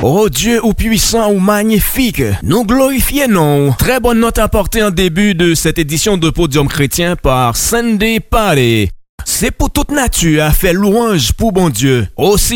Oh Dieu, ou puissant, ou magnifique, nous glorifions non. Très bonne note apportée en début de cette édition de Podium Chrétien par Sunday Party. C'est pour toute nature à faire louange pour bon Dieu. Aussi